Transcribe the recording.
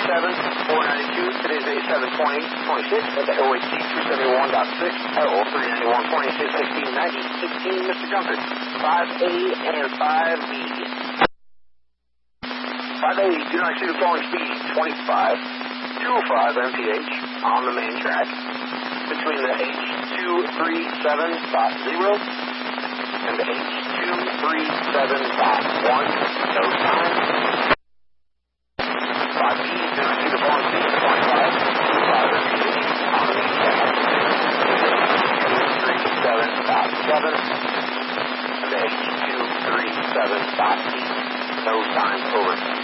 Today's day 7/20/26 at the OHC 271.6, LO 391.26, 1690, 16, Mr. Junker, 5A and 5B. 5A, do not exceed the following speed, 205 mph on the main track between the H237.0 and the H237.1, no sign. 5B, do not exceed the following speed, 25 mph on the main track H237.7 and the H237.8, no signs, over.